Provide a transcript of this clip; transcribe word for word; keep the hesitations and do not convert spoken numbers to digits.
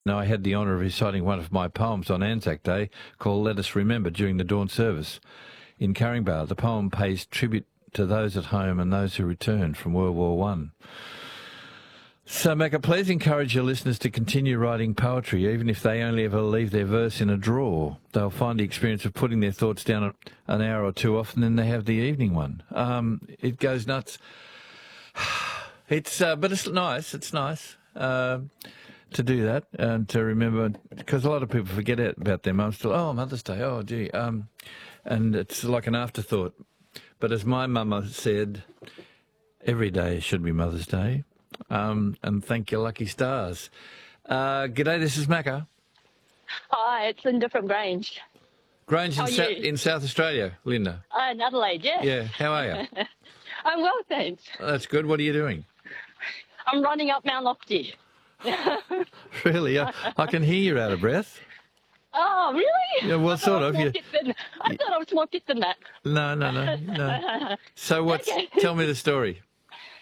Now, I had the honour of reciting one of my poems on Anzac Day called Let Us Remember during the dawn service. In Caringbah, the poem pays tribute to those at home and those who returned from World War One. So, Macca, please encourage your listeners to continue writing poetry, even if they only ever leave their verse in a drawer. They'll find the experience of putting their thoughts down an hour or two off, and then they have the evening one. Um, it goes nuts. It's, uh, but it's nice. It's nice uh, to do that and to remember, because a lot of people forget it about their mums. Still, oh, Mother's Day. Oh, gee, um, and it's like an afterthought. But as my mama said, every day should be Mother's Day. Um, and thank your lucky stars. Uh, g'day, this is Macca. Hi, it's Linda from Grange. Grange in, How are Sa- you? in South Australia, Linda. Uh, in Adelaide, yeah. Yeah, how are you? I'm well, thanks. That's good. What are you doing? I'm running up Mount Lofty. Really? I, I can hear you out of breath. Oh, really? Yeah, well, I thought sort I of. was more You, fit than, I thought I was more fit than that. no, no, no, no. So what's? Okay. Tell me the story.